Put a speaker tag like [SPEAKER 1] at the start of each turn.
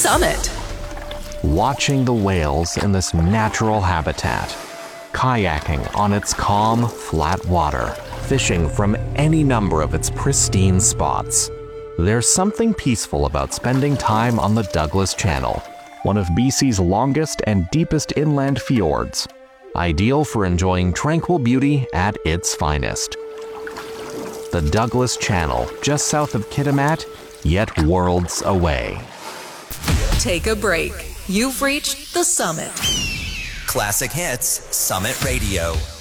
[SPEAKER 1] Summit.
[SPEAKER 2] Watching the whales in this natural habitat, kayaking on its calm, flat water, fishing from any number of its pristine spots. There's something peaceful about spending time on the Douglas Channel, one of BC's longest and deepest inland fjords, ideal for enjoying tranquil beauty at its finest. The Douglas Channel, just south of Kitimat, yet worlds away.
[SPEAKER 1] Take a break. You've reached the summit.
[SPEAKER 3] Classic Hits Summit Radio.